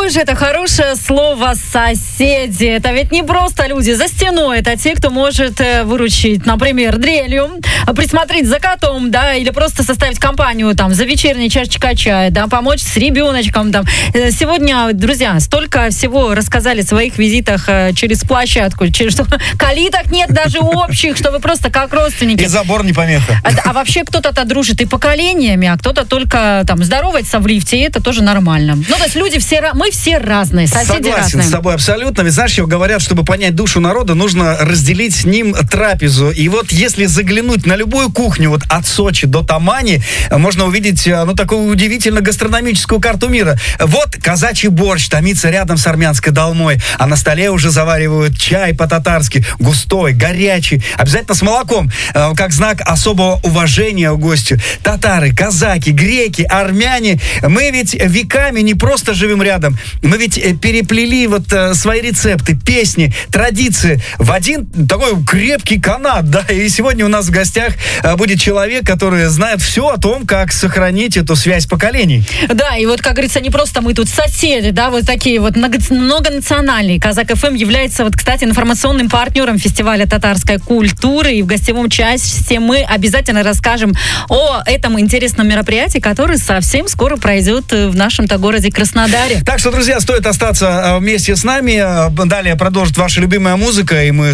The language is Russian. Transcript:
какое же это хорошее слово «соседи». Это ведь не просто люди за стеной. Это те, кто может выручить, например, дрелью, присмотреть за котом, да, или просто составить компанию там за вечерней чашечкой чая, да, помочь с ребеночком. Там. Сегодня, друзья, столько всего рассказали в своих визитах через площадку, что калиток нет даже общих, что вы просто как родственники. И забор не помеха. А вообще кто-то дружит и поколениями, а кто-то только там здоровается в лифте, и это тоже нормально. Ну, то есть люди мы все разные, соседи Согласен разные. с тобой абсолютно. Ведь знаешь, говорят, чтобы понять душу народа, нужно разделить с ним трапезу. И вот если заглянуть на любую кухню, вот от Сочи до Тамани, можно увидеть, такую удивительно гастрономическую карту мира. Вот казачий борщ томится рядом с армянской долмой, а на столе уже заваривают чай по-татарски, густой, горячий, обязательно с молоком, как знак особого уважения к гостю. Татары, казаки, греки, армяне, мы ведь веками не просто живем рядом, мы ведь переплели свои рецепты, песни, традиции в один такой крепкий канат, да, и сегодня у нас в гостях будет человек, который знает все о том, как сохранить эту связь поколений. Да, и вот, как говорится, не просто мы тут соседи, да, вот такие вот многонациональные. Казак ФМ является, кстати, информационным партнером фестиваля татарской культуры, и в гостевом часе мы обязательно расскажем о этом интересном мероприятии, которое совсем скоро пройдет в нашем-то городе Краснодаре. Так что, друзья, стоит остаться вместе с нами. Далее продолжит ваша любимая музыка, и мы